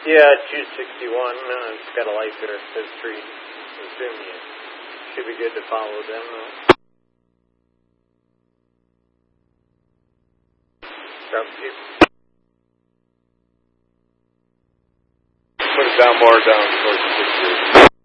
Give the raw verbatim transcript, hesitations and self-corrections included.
Yeah, two sixty-one. Uh, it's got a light there. It says three. Assume you should be good to follow them, though. Drop two. Put it down more down towards the six.